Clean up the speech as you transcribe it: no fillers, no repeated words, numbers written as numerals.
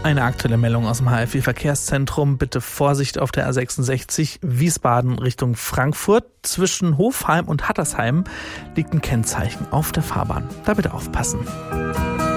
Eine aktuelle Meldung aus dem HFW-Verkehrszentrum. Bitte Vorsicht auf der A66 Wiesbaden Richtung Frankfurt. Zwischen Hofheim und Hattersheim liegt ein Kennzeichen auf der Fahrbahn. Da bitte aufpassen.